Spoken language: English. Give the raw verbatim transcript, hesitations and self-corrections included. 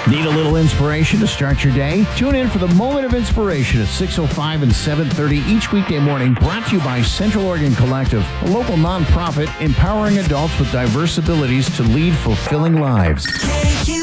Need a little inspiration to start your day? Tune in for the Moment of Inspiration at six oh five and seven thirty each weekday morning, brought to you by Central Oregon Collective, a local nonprofit empowering adults with diverse abilities to lead fulfilling lives.